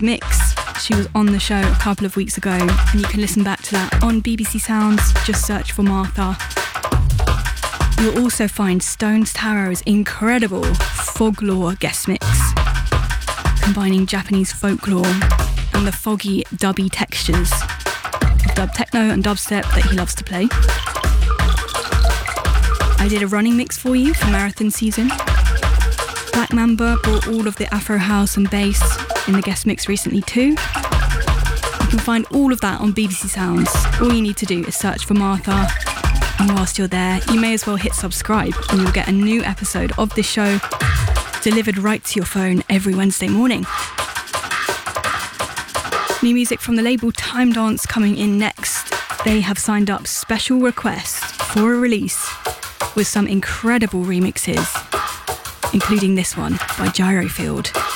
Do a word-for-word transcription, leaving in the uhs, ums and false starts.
Martha's mix. She was on the show a couple of weeks ago, and you can listen back to that on B B C Sounds. Just search for Martha. You'll also find Stones Taro's incredible Foglore guest mix, combining Japanese folklore and the foggy, dubby textures of dub techno and dubstep that he loves to play. I did a running mix for you for marathon season. Black Mamba brought all of the Afro house and bass in the guest mix recently too. You can find all of that on B B C Sounds. All you need to do is search for Martha. And whilst you're there, you may as well hit subscribe and you'll get a new episode of this show delivered right to your phone every Wednesday morning. New music from the label Time Dance coming in next. They have signed up special requests for a release with some incredible remixes, including this one by Gyrofield.